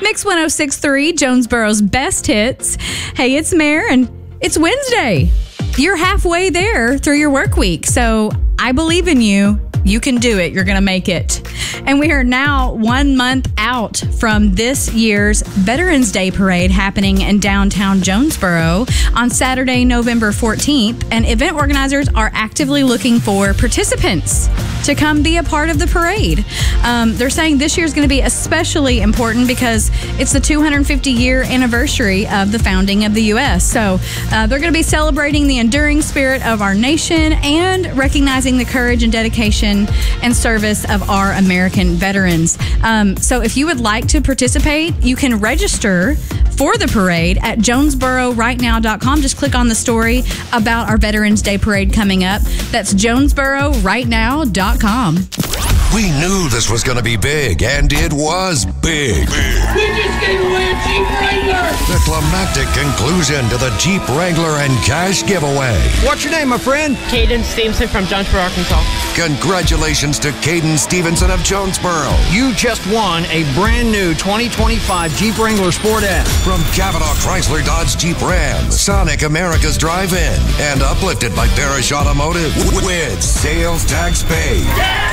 Mix 106.3, Jonesboro's best hits. Hey, it's Mare, and it's Wednesday. You're halfway there through your work week, so I believe in you. You can do it. You're going to make it. And we are now 1 month out from this year's Veterans Day Parade happening in downtown Jonesboro on Saturday, November 14th. And event organizers are actively looking for participants to come be a part of the parade. They're saying this year is going to be especially important because it's the 250-year anniversary of the founding of the U.S. So they're going to be celebrating the enduring spirit of our nation and recognizing the courage and dedication and service of our American veterans. So if you would like to participate, you can register for the parade at JonesboroRightNow.com. Just click on the story about our Veterans Day Parade coming up. That's JonesboroRightNow.com. We knew this was going to be big, and it was big. We just gave away a Jeep Wrangler! The climactic conclusion to the Jeep Wrangler and cash giveaway. What's your name, my friend? Caden Stevenson from Jonesboro, Arkansas. Congratulations to Caden Stevenson of Jonesboro. You just won a brand new 2025 Jeep Wrangler Sport S. From Cavanaugh Chrysler Dodge Jeep Ram, Sonic America's Drive-In, and uplifted by Parrish Automotive with sales tax paid.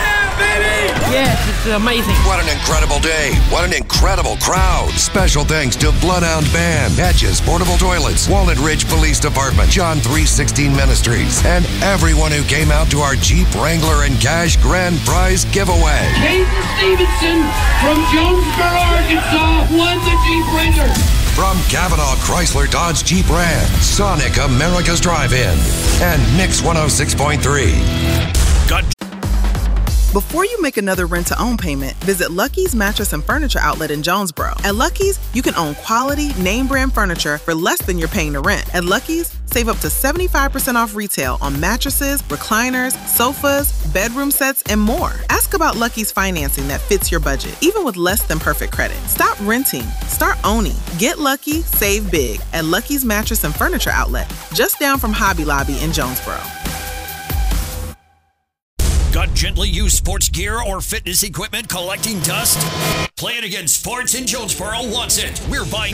Yes, it's amazing. What an incredible day. What an incredible crowd. Special thanks to Bloodhound Band, Hedges Portable Toilets, Walnut Ridge Police Department, John 316 Ministries, and everyone who came out to our Jeep Wrangler and Cash Grand Prize giveaway. Caden Stevenson from Jonesboro, Arkansas won the Jeep Wrangler. From Cavanaugh Chrysler Dodge Jeep Ram, Sonic America's Drive-In, and Mix 106.3. Before you make another rent-to-own payment, visit Lucky's Mattress and Furniture Outlet in Jonesboro. At Lucky's, you can own quality, name-brand furniture for less than you're paying to rent. At Lucky's, save up to 75% off retail on mattresses, recliners, sofas, bedroom sets, and more. Ask about Lucky's financing that fits your budget, even with less than perfect credit. Stop renting. Start owning. Get lucky, save big at Lucky's Mattress and Furniture Outlet, just down from Hobby Lobby in Jonesboro. Got gently used sports gear or fitness equipment collecting dust? Playing Against Sports in Jonesboro wants it. We're buying